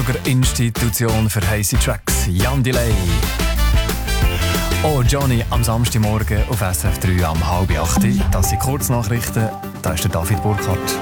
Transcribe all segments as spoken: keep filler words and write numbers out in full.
Schlagerinstitution für heisse Tracks, Jan Delay. Oh Johnny, am Samstagmorgen auf S R F drei am halb acht. Das sind Kurznachrichten, da ist der David Burkhardt.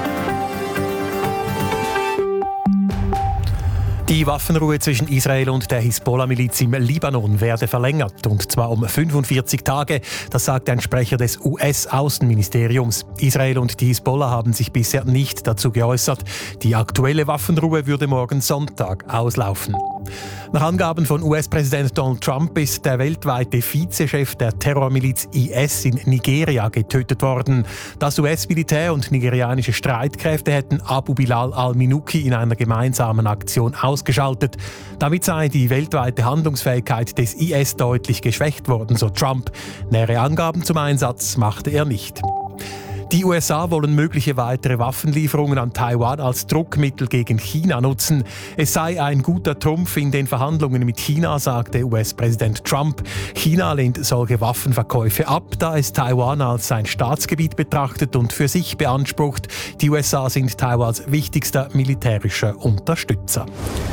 Die Waffenruhe zwischen Israel und der Hisbollah-Miliz im Libanon werde verlängert, und zwar um fünfundvierzig Tage. Das sagt ein Sprecher des U S-Außenministeriums. Israel und die Hisbollah haben sich bisher nicht dazu geäußert. Die aktuelle Waffenruhe würde morgen Sonntag auslaufen. Nach Angaben von U S-Präsident Donald Trump ist der weltweite Vizechef der Terrormiliz I S in Nigeria getötet worden. Das U S-Militär und nigerianische Streitkräfte hätten Abu Bilal al-Minuki in einer gemeinsamen Aktion ausgeschaltet. Damit sei die weltweite Handlungsfähigkeit des I S deutlich geschwächt worden, so Trump. Nähere Angaben zum Einsatz machte er nicht. Die U S A wollen mögliche weitere Waffenlieferungen an Taiwan als Druckmittel gegen China nutzen. Es sei ein guter Trumpf in den Verhandlungen mit China, sagte U S-Präsident Trump. China lehnt solche Waffenverkäufe ab, da es Taiwan als sein Staatsgebiet betrachtet und für sich beansprucht. Die U S A sind Taiwans wichtigster militärischer Unterstützer.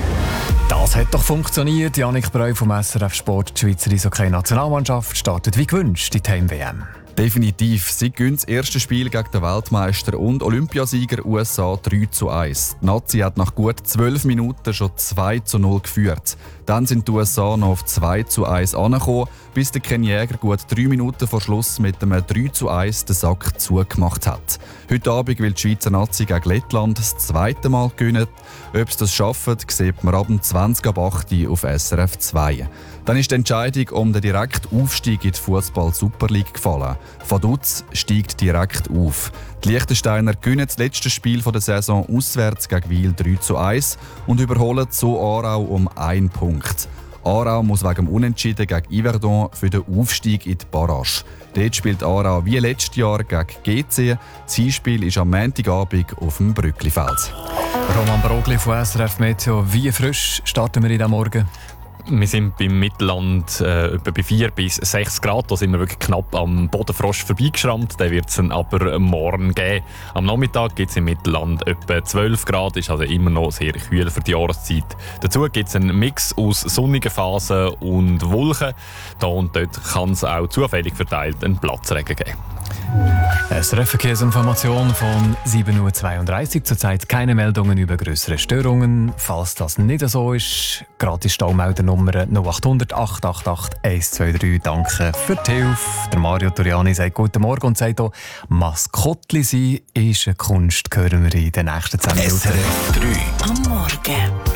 Das hat doch funktioniert. Janik Breu vom S R F Sport. Die Schweizer Eishockey-Nationalmannschaft startet wie gewünscht in die Heim-W M. Definitiv. Sie gewinnen das erste Spiel gegen den Weltmeister und Olympiasieger U S A drei zu eins. Die Nazi hat nach gut zwölf Minuten schon zwei zu null geführt. Dann sind die U S A noch auf zwei zu eins angekommen, bis der Ken Jäger gut drei Minuten vor Schluss mit einem drei zu eins den Sack zugemacht hat. Heute Abend will die Schweizer Nazi gegen Lettland das zweite Mal gewinnen. Ob sie das schaffen, sieht man ab dem zwanzig ab acht auf S R F zwei. Dann ist die Entscheidung um den direkten Aufstieg in die Fußball-Super League gefallen. Vaduz steigt direkt auf. Die Liechtensteiner gewinnen das letzte Spiel der Saison auswärts gegen Wil drei zu eins und überholen so Aarau um einen Punkt. Aarau muss wegen dem Unentschieden gegen Yverdon für den Aufstieg in die Barrage. Dort spielt Aarau wie letztes Jahr gegen G C. Das Hinspiel ist am Montagabend auf dem Brücklifeld. Roman Brogli von S R F Meteo. Wie frisch starten wir in diesem Morgen? Wir sind beim Mittelland äh, etwa bei vier bis sechs Grad. Da sind wir wirklich knapp am Bodenfrost vorbeigeschrammt. Den wird es aber morgen geben. Am Nachmittag gibt es im Mittelland etwa zwölf Grad. Ist also immer noch sehr kühl für die Jahreszeit. Dazu gibt es einen Mix aus sonnigen Phasen und Wolken. Da und dort kann es auch zufällig verteilt einen Platzregen geben. S R F-Verkehrsinformation von sieben Uhr zweiunddreißig. Zurzeit keine Meldungen über grössere Störungen. Falls das nicht so ist, gratis Staumeldernummer null acht hundert acht acht acht eins zwei drei. Danke für die Hilfe. Der Mario Turiani sagt guten Morgen und sagt auch, Maskottli sein ist eine Kunst. Hören wir in den nächsten zehn Minuten. S R F drei am Morgen.